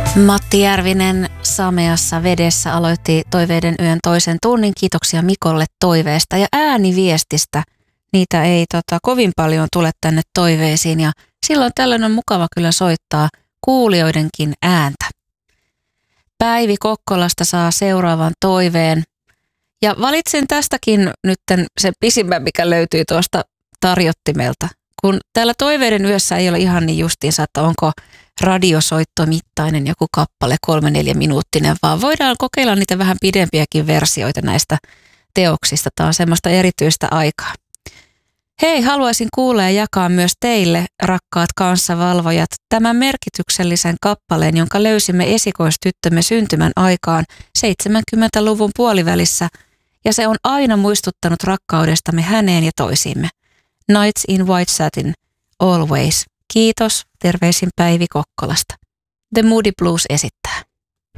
Matti Järvinen Sameassa vedessä aloitti Toiveiden yön toisen tunnin. Kiitoksia Mikolle toiveesta ja ääniviestistä. Niitä ei kovin paljon tule tänne toiveisiin ja silloin tällöin on mukava kyllä soittaa kuulijoidenkin ääntä. Päivi Kokkolasta saa seuraavan toiveen. Ja valitsin tästäkin nyt sen pisimmän, mikä löytyy tuosta tarjottimelta. Kun täällä Toiveiden yössä ei ole ihan niin justiinsa, että onko radiosoittomittainen joku kappale 3-4 minuuttinen, vaan voidaan kokeilla niitä vähän pidempiäkin versioita näistä teoksista. Tämä on semmoista erityistä aikaa. Hei, haluaisin kuulla ja jakaa myös teille, rakkaat kanssavalvojat, tämän merkityksellisen kappaleen, jonka löysimme esikoistyttömme syntymän aikaan 70-luvun puolivälissä, ja se on aina muistuttanut rakkaudestamme häneen ja toisiimme. Nights in White Satin, Always. Kiitos, terveisin Päivi Kokkolasta. The Moody Blues esittää.